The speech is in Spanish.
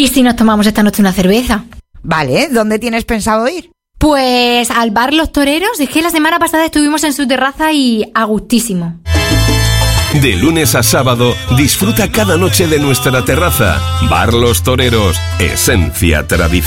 ¿Y si nos tomamos esta noche una cerveza? Vale, ¿dónde tienes pensado ir? Pues al bar Los Toreros. Es que la semana pasada estuvimos en su terraza y a gustísimo. De lunes a sábado, disfruta cada noche de nuestra terraza. Bar Los Toreros, esencia tradicional.